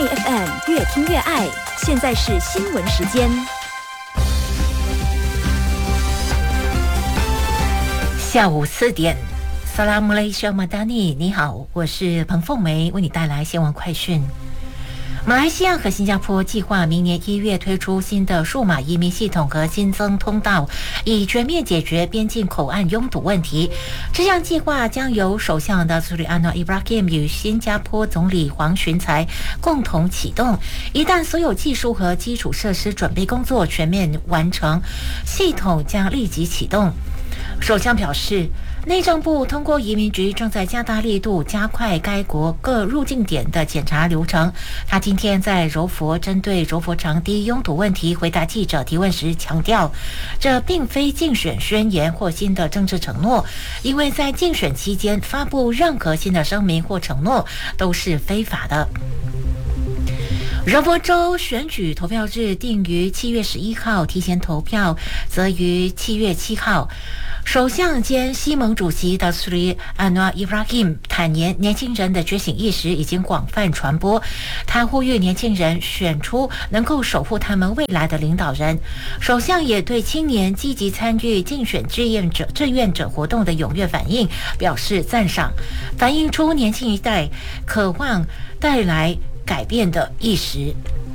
FM 越听越爱，现在是新闻时间。 下午4点，萨拉姆雷小马达尼，你好，我是彭凤梅，为你带来新闻快讯。马来西亚和新加坡计划明年1月推出新的数码移民系统和新增通道，以全面解决边境口岸拥堵问题。这项计划将由首相达苏里安诺伊布拉希姆与新加坡总理黄循财共同启动。一旦所有技术和基础设施准备工作全面完成，系统将立即启动。首相表示，内政部通过移民局正在加大力度，加快该国各入境点的检查流程。他今天在柔佛针对柔佛长堤拥堵问题回答记者提问时强调，这并非竞选宣言或新的政治承诺，因为在竞选期间发布任何新的声明或承诺都是非法的。柔佛州选举投票日定于7月11号，提前投票则于7月7号。首相兼西盟主席达苏里安诺伊布拉希姆坦言，年轻人的觉醒意识已经广泛传播。他呼吁年轻人选出能够守护他们未来的领导人。首相也对青年积极参与竞选志愿者活动的踊跃反应表示赞赏，反映出年轻一代渴望带来改变的意识。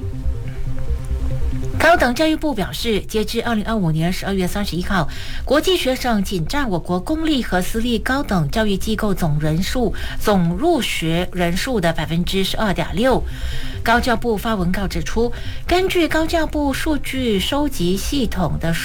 高等教育部表示，截至2025年12月31号，国际学生仅占我国公立和私立高等教育机构总入学人数的 12.6%。高教部发文告指出，根据高教部数据收集系统的